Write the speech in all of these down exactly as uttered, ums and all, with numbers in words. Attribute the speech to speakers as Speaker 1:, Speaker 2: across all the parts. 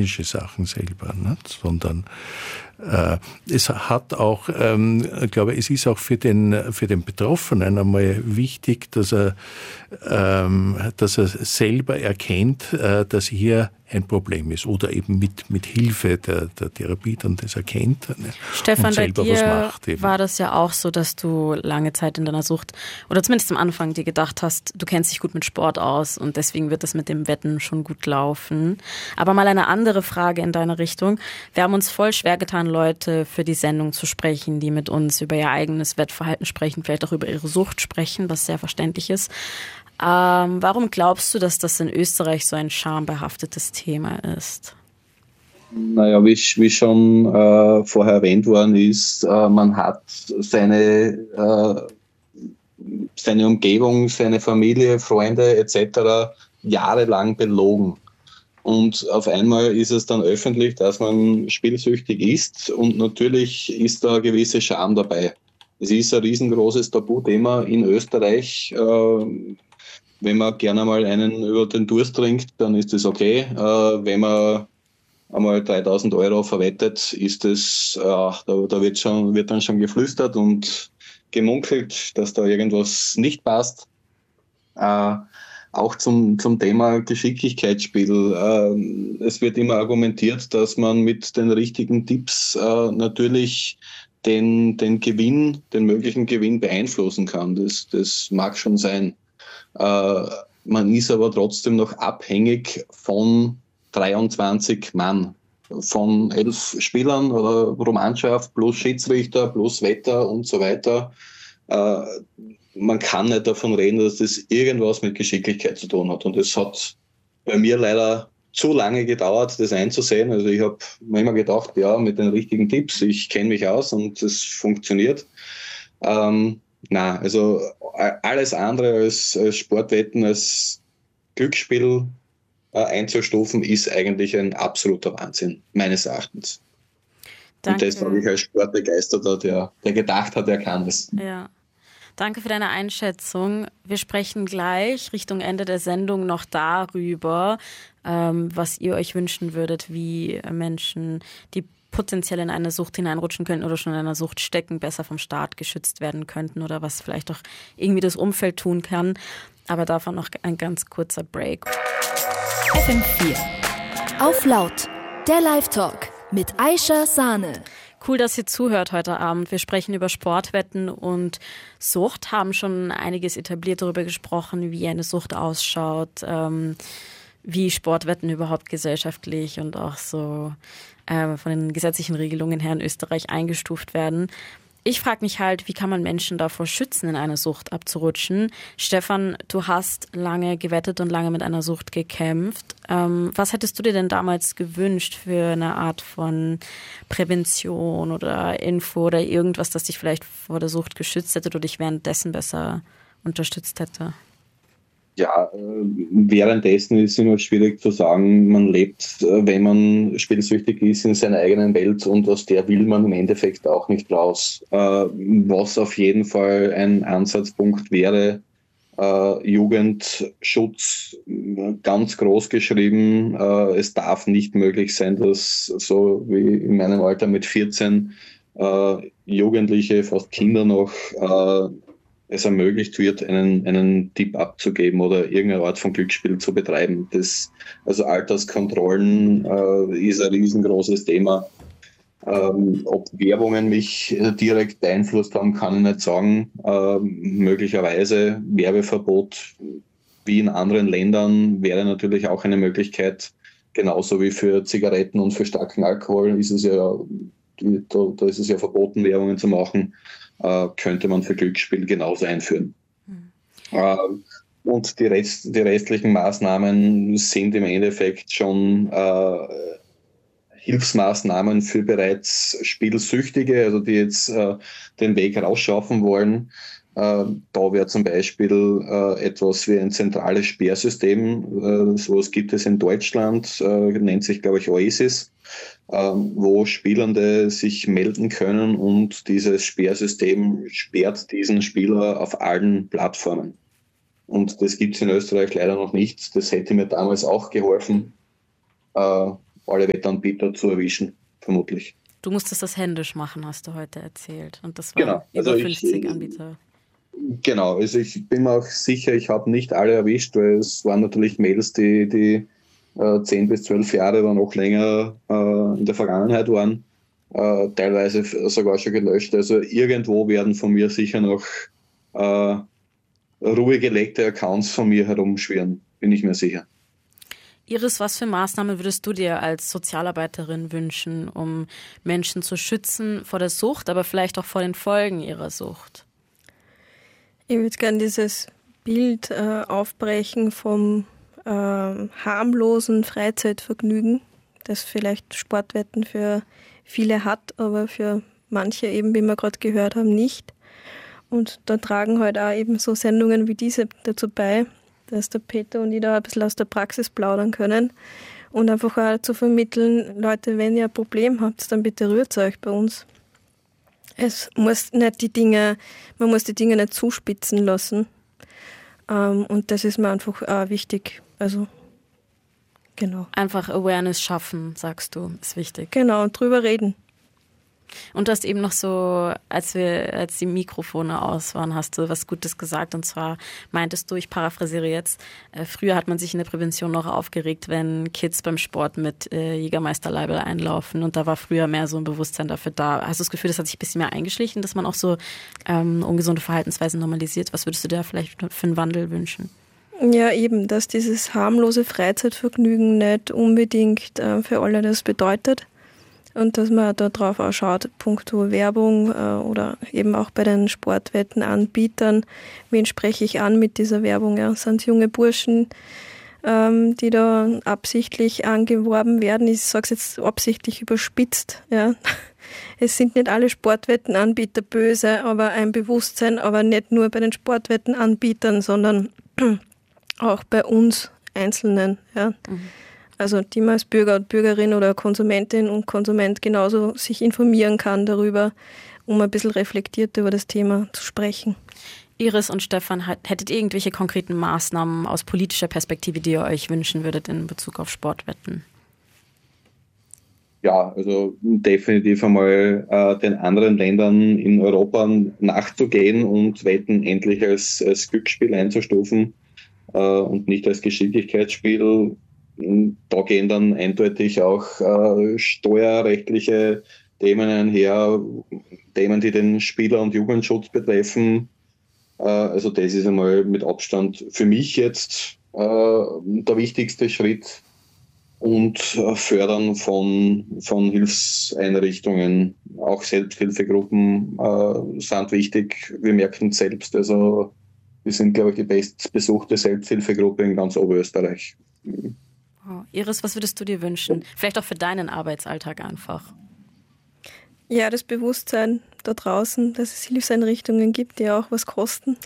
Speaker 1: medizinische Sachen selber, nicht? Sondern äh, es hat auch, ähm, ich glaube, es ist auch für den, für den Betroffenen einmal wichtig, dass er, ähm, dass er selber erkennt, äh, dass hier ein Problem ist oder eben mit, mit Hilfe der, der Therapie dann das erkennt. Ne?
Speaker 2: Stefan,
Speaker 1: und selber
Speaker 2: bei dir
Speaker 1: was macht eben.
Speaker 2: War das ja auch so, dass du lange Zeit in deiner Sucht oder zumindest am Anfang dir gedacht hast, du kennst dich gut mit Sport aus und deswegen wird das mit dem Wetten schon gut laufen. Aber mal eine andere Frage in deine Richtung. Wir haben uns voll schwer getan, Leute für die Sendung zu sprechen, die mit uns über ihr eigenes Wettverhalten sprechen, vielleicht auch über ihre Sucht sprechen, was sehr verständlich ist. Ähm, warum glaubst du, dass das in Österreich so ein schambehaftetes Thema ist?
Speaker 3: Naja, wie, wie schon äh, vorher erwähnt worden ist, äh, man hat seine, äh, seine Umgebung, seine Familie, Freunde et cetera jahrelang belogen. Und auf einmal ist es dann öffentlich, dass man spielsüchtig ist und natürlich ist da eine gewisse Scham dabei. Es ist ein riesengroßes Tabuthema in Österreich. Äh, wenn man gerne mal einen über den Durst trinkt, dann ist das okay. Äh, wenn man einmal dreitausend Euro verwettet, ist das, äh, da, da wird, schon, wird dann schon geflüstert und gemunkelt, dass da irgendwas nicht passt. Äh, auch zum, zum Thema Geschicklichkeitsspiel. Äh, es wird immer argumentiert, dass man mit den richtigen Tipps äh, natürlich den, den Gewinn, den möglichen Gewinn beeinflussen kann. Das, das mag schon sein. Äh, man ist aber trotzdem noch abhängig von dreiundzwanzig Mann, von elf Spielern oder pro Mannschaft plus Schiedsrichter plus Wetter und so weiter. Äh, man kann nicht davon reden, dass das irgendwas mit Geschicklichkeit zu tun hat. Und es hat bei mir leider zu lange gedauert, das einzusehen. Also ich habe mir immer gedacht, ja, mit den richtigen Tipps, ich kenne mich aus und es funktioniert. Ähm, na, also alles andere als, als Sportwetten, als Glücksspiel äh, einzustufen, ist eigentlich ein absoluter Wahnsinn, meines Erachtens.
Speaker 2: Danke.
Speaker 3: Und das sage ich als Sportbegeisterter, der, der gedacht hat, er kann es.
Speaker 2: Ja. Danke für deine Einschätzung. Wir sprechen gleich Richtung Ende der Sendung noch darüber, ähm, was ihr euch wünschen würdet, wie Menschen, die potenziell in eine Sucht hineinrutschen könnten oder schon in einer Sucht stecken, besser vom Staat geschützt werden könnten oder was vielleicht auch irgendwie das Umfeld tun kann. Aber davon noch ein ganz kurzer Break.
Speaker 4: F M vier. Auf laut. Der Live-Talk mit Aisha Sahne.
Speaker 2: Cool, dass ihr zuhört heute Abend. Wir sprechen über Sportwetten und Sucht, haben schon einiges etabliert, darüber gesprochen, wie eine Sucht ausschaut, ähm, wie Sportwetten überhaupt gesellschaftlich und auch so äh, von den gesetzlichen Regelungen her in Österreich eingestuft werden. Ich frage mich halt, wie kann man Menschen davor schützen, in eine Sucht abzurutschen? Stefan, du hast lange gewettet und lange mit einer Sucht gekämpft. Ähm, was hättest du dir denn damals gewünscht für eine Art von Prävention oder Info oder irgendwas, das dich vielleicht vor der Sucht geschützt hätte oder dich währenddessen besser unterstützt hätte?
Speaker 3: Ja, währenddessen ist es immer schwierig zu sagen, man lebt, wenn man spielsüchtig ist, in seiner eigenen Welt und aus der will man im Endeffekt auch nicht raus. Was auf jeden Fall ein Ansatzpunkt wäre, Jugendschutz ganz groß geschrieben. Es darf nicht möglich sein, dass so wie in meinem Alter mit vierzehn Jugendliche, fast Kinder noch, es ermöglicht wird, einen, einen Tipp abzugeben oder irgendeine Art von Glücksspiel zu betreiben. Das, also Alterskontrollen äh, ist ein riesengroßes Thema. Ähm, ob Werbungen mich direkt beeinflusst haben, kann ich nicht sagen. Ähm, möglicherweise Werbeverbot wie in anderen Ländern wäre natürlich auch eine Möglichkeit. Genauso wie für Zigaretten und für starken Alkohol ist es ja, da, da ist es ja verboten, Werbungen zu machen. Äh, könnte man für Glücksspiel genauso einführen. Mhm. Äh, und die, Rest, die restlichen Maßnahmen sind im Endeffekt schon äh, Hilfsmaßnahmen für bereits Spielsüchtige, also die jetzt äh, den Weg rausschaffen wollen. Äh, da wäre zum Beispiel äh, etwas wie ein zentrales Sperrsystem, äh, sowas gibt es in Deutschland, äh, nennt sich, glaube ich, Oasis, Ähm, wo Spielende sich melden können und dieses Sperrsystem sperrt diesen Spieler auf allen Plattformen. Und das gibt es in Österreich leider noch nicht. Das hätte mir damals auch geholfen. Äh, alle Wettanbieter zu erwischen, vermutlich.
Speaker 2: Du musstest das händisch machen, hast du heute erzählt. Und das waren
Speaker 3: Genau.
Speaker 2: über
Speaker 3: Also
Speaker 2: fünfzig
Speaker 3: ich,
Speaker 2: Anbieter.
Speaker 3: Genau, also ich bin mir auch sicher, ich habe nicht alle erwischt, weil es waren natürlich Mails, die, die äh, zehn bis zwölf Jahre oder noch länger äh, in der Vergangenheit waren, äh, teilweise sogar schon gelöscht. Also irgendwo werden von mir sicher noch äh, ruhig gelegte Accounts von mir herumschwirren, bin ich mir sicher.
Speaker 2: Iris, was für Maßnahmen würdest du dir als Sozialarbeiterin wünschen, um Menschen zu schützen vor der Sucht, aber vielleicht auch vor den Folgen ihrer Sucht?
Speaker 5: Ich würde gerne dieses Bild äh, aufbrechen vom äh, harmlosen Freizeitvergnügen, das vielleicht Sportwetten für viele hat, aber für manche eben, wie wir gerade gehört haben, nicht. Und da tragen halt auch eben so Sendungen wie diese dazu bei, dass der Peter und ich da ein bisschen aus der Praxis plaudern können und einfach auch zu vermitteln, Leute, wenn ihr ein Problem habt, dann bitte rührt euch bei uns. Es muss nicht die Dinge, man muss die Dinge nicht zuspitzen lassen. Ähm, und das ist mir einfach auch wichtig. Also, genau.
Speaker 2: Einfach Awareness schaffen, sagst du, ist wichtig.
Speaker 5: Genau, und drüber reden.
Speaker 2: Und du hast eben noch so, als wir, als die Mikrofone aus waren, hast du was Gutes gesagt. Und zwar meintest du, ich paraphrasiere jetzt, äh, früher hat man sich in der Prävention noch aufgeregt, wenn Kids beim Sport mit äh, Jägermeister-Label einlaufen. Und da war früher mehr so ein Bewusstsein dafür da. Hast du das Gefühl, das hat sich ein bisschen mehr eingeschlichen, dass man auch so ähm, ungesunde Verhaltensweisen normalisiert? Was würdest du dir vielleicht für einen Wandel wünschen?
Speaker 5: Ja, eben, dass dieses harmlose Freizeitvergnügen nicht unbedingt äh, für alle das bedeutet. Und dass man da drauf auch schaut, puncto Werbung äh, oder eben auch bei den Sportwettenanbietern, wen spreche ich an mit dieser Werbung? Ja, sind es junge Burschen, ähm, die da absichtlich angeworben werden? Ich sage es jetzt absichtlich überspitzt. Ja. Es sind nicht alle Sportwettenanbieter böse, aber ein Bewusstsein, aber nicht nur bei den Sportwettenanbietern, sondern auch bei uns Einzelnen. Ja. Mhm. Also die man als Bürger und Bürgerin oder Konsumentin und Konsument genauso sich informieren kann darüber, um ein bisschen reflektiert über das Thema zu sprechen.
Speaker 2: Iris und Stefan, hättet ihr irgendwelche konkreten Maßnahmen aus politischer Perspektive, die ihr euch wünschen würdet in Bezug auf Sportwetten?
Speaker 3: Ja, also definitiv einmal äh, den anderen Ländern in Europa nachzugehen und Wetten endlich als, als Glücksspiel einzustufen äh, und nicht als Geschicklichkeitsspiel. Da gehen dann eindeutig auch äh, steuerrechtliche Themen einher, Themen, die den Spieler- und Jugendschutz betreffen. Äh, also das ist einmal mit Abstand für mich jetzt äh, der wichtigste Schritt. Und äh, Fördern von, von Hilfseinrichtungen, auch Selbsthilfegruppen äh, sind wichtig. Wir merken es selbst, also wir sind, glaube ich, die bestbesuchte Selbsthilfegruppe in ganz Oberösterreich.
Speaker 2: Oh, Iris, was würdest du dir wünschen? Vielleicht auch für deinen Arbeitsalltag einfach.
Speaker 5: Ja, das Bewusstsein da draußen, dass es Hilfseinrichtungen gibt, die auch was kosten.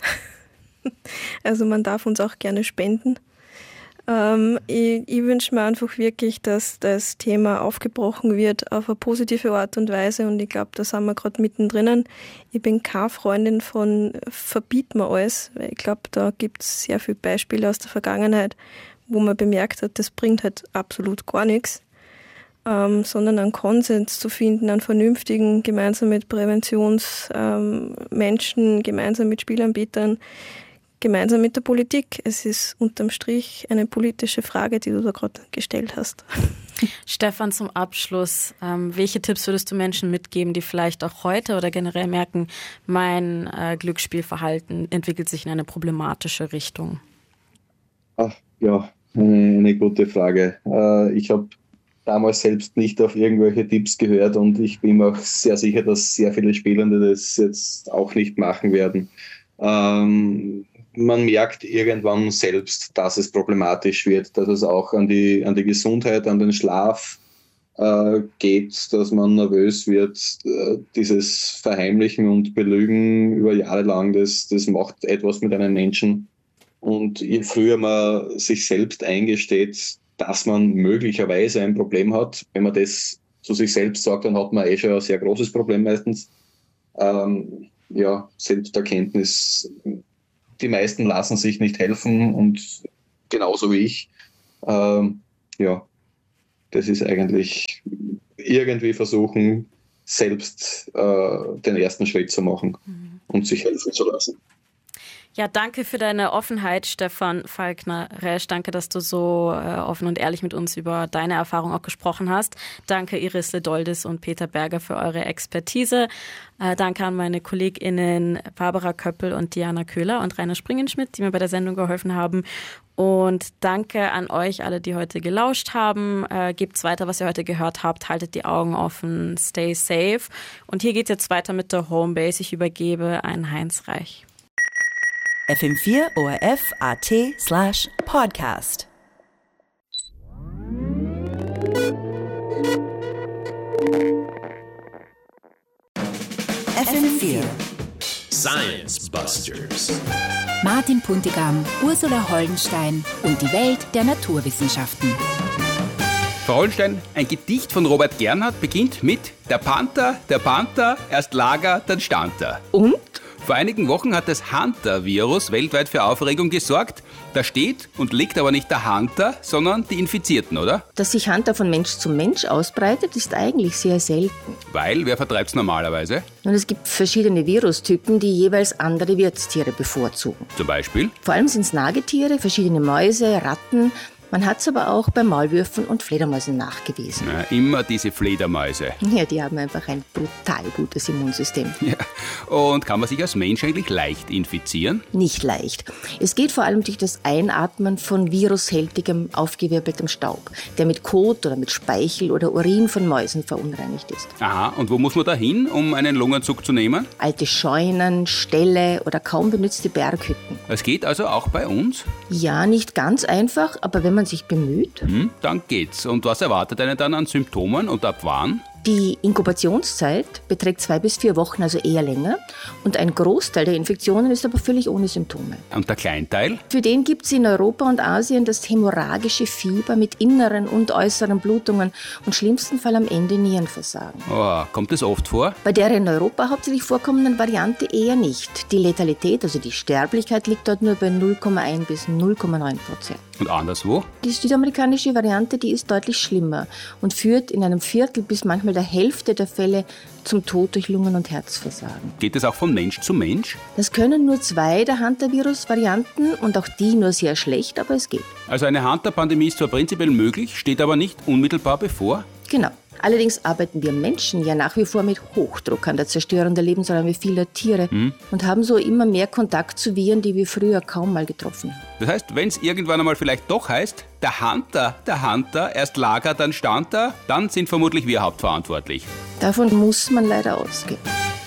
Speaker 5: Also man darf uns auch gerne spenden. Ähm, ich, ich wünsche mir einfach wirklich, dass das Thema aufgebrochen wird auf eine positive Art und Weise und ich glaube, da sind wir gerade mittendrin. Ich bin keine Freundin von verbiet mir alles, weil ich glaube, da gibt es sehr viele Beispiele aus der Vergangenheit, wo man bemerkt hat, das bringt halt absolut gar nichts, ähm, sondern einen Konsens zu finden, einen vernünftigen, gemeinsam mit Präventionsmenschen, ähm, gemeinsam mit Spielanbietern, gemeinsam mit der Politik. Es ist unterm Strich eine politische Frage, die du da gerade gestellt hast.
Speaker 2: Stefan, zum Abschluss, ähm, welche Tipps würdest du Menschen mitgeben, die vielleicht auch heute oder generell merken, mein äh, Glücksspielverhalten entwickelt sich in eine problematische Richtung?
Speaker 3: Ach, ja. Eine, eine gute Frage. Äh, ich habe damals selbst nicht auf irgendwelche Tipps gehört und ich bin mir auch sehr sicher, dass sehr viele Spielende das jetzt auch nicht machen werden. Ähm, man merkt irgendwann selbst, dass es problematisch wird, dass es auch an die, an die Gesundheit, an den Schlaf äh, geht, dass man nervös wird. Äh, dieses Verheimlichen und Belügen über Jahre lang, das, das macht etwas mit einem Menschen. Und je früher man sich selbst eingesteht, dass man möglicherweise ein Problem hat, wenn man das zu sich selbst sagt, dann hat man eh schon ein sehr großes Problem meistens. Ähm, ja, Selbsterkenntnis. Die meisten lassen sich nicht helfen und genauso wie ich. Ähm, ja, das ist eigentlich irgendwie versuchen, selbst äh, den ersten Schritt zu machen mhm. und sich helfen zu lassen.
Speaker 2: Ja, danke für deine Offenheit, Stefan Falkner-Resch. Danke, dass du so äh, offen und ehrlich mit uns über deine Erfahrung auch gesprochen hast. Danke Iris Ledoldis und Peter Berger für eure Expertise. Äh, danke an meine KollegInnen Barbara Köppel und Diana Köhler und Rainer Springenschmidt, die mir bei der Sendung geholfen haben. Und danke an euch alle, die heute gelauscht haben. Äh, gebt's weiter, was ihr heute gehört habt. Haltet die Augen offen, stay safe. Und hier geht's jetzt weiter mit der Homebase. Ich übergebe an Heinz Reich.
Speaker 6: F M vier O R F A T slash Podcast. F M vier
Speaker 7: Science Busters.
Speaker 8: Martin Puntigam, Ursula Hollenstein und die Welt der Naturwissenschaften.
Speaker 9: Frau Hollenstein, ein Gedicht von Robert Gernhardt beginnt mit Der Panther, der Panther, erst Lager, dann stand er.
Speaker 10: Und?
Speaker 9: Vor einigen Wochen hat das Hunter-Virus weltweit für Aufregung gesorgt. Da steht und liegt aber nicht der Hunter, sondern die Infizierten, oder?
Speaker 10: Dass sich Hunter von Mensch zu Mensch ausbreitet, ist eigentlich sehr selten.
Speaker 9: Weil, wer vertreibt's normalerweise?
Speaker 10: Und es gibt verschiedene Virustypen, die jeweils andere Wirtstiere bevorzugen.
Speaker 9: Zum Beispiel?
Speaker 10: Vor allem sind es Nagetiere, verschiedene Mäuse, Ratten. Man hat es aber auch bei Maulwürfen und Fledermäusen nachgewiesen.
Speaker 9: Na, immer diese Fledermäuse.
Speaker 10: Ja, die haben einfach ein brutal gutes Immunsystem.
Speaker 9: Ja. Und kann man sich als Mensch eigentlich leicht infizieren?
Speaker 10: Nicht leicht. Es geht vor allem durch das Einatmen von virushältigem, aufgewirbeltem Staub, der mit Kot oder mit Speichel oder Urin von Mäusen verunreinigt ist.
Speaker 9: Aha, und wo muss man da hin, um einen Lungenzug zu nehmen?
Speaker 10: Alte Scheunen, Ställe oder kaum benutzte Berghütten.
Speaker 9: Es geht also auch bei uns?
Speaker 10: Ja, nicht ganz einfach, aber wenn man sich bemüht.
Speaker 9: Hm, dann geht's. Und was erwartet einen dann an Symptomen und ab wann?
Speaker 10: Die Inkubationszeit beträgt zwei bis vier Wochen, also eher länger. Und ein Großteil der Infektionen ist aber völlig ohne Symptome.
Speaker 9: Und der Kleinteil?
Speaker 10: Für den gibt es in Europa und Asien das hämorrhagische Fieber mit inneren und äußeren Blutungen und schlimmsten Fall am Ende Nierenversagen.
Speaker 9: Oh, kommt das oft vor?
Speaker 10: Bei der in Europa hauptsächlich vorkommenden Variante eher nicht. Die Letalität, also die Sterblichkeit, liegt dort nur bei null Komma eins bis null Komma neun Prozent.
Speaker 9: Und anderswo?
Speaker 10: Die südamerikanische Variante, die ist deutlich schlimmer und führt in einem Viertel bis manchmal der Hälfte der Fälle zum Tod durch Lungen- und Herzversagen.
Speaker 9: Geht es auch von Mensch zu Mensch?
Speaker 10: Das können nur zwei der Hunter-Virus-Varianten und auch die nur sehr schlecht, aber es geht.
Speaker 9: Also eine Hunter-Pandemie ist zwar prinzipiell möglich, steht aber nicht unmittelbar bevor?
Speaker 10: Genau. Allerdings arbeiten wir Menschen ja nach wie vor mit Hochdruck an der Zerstörung der Lebensräume vieler Tiere hm. und haben so immer mehr Kontakt zu Viren, die wir früher kaum mal getroffen haben.
Speaker 9: Das heißt, wenn es irgendwann einmal vielleicht doch heißt, der Hunter, der Hunter, erst Lager, dann stand er, dann sind vermutlich wir hauptverantwortlich.
Speaker 10: Davon muss man leider ausgehen.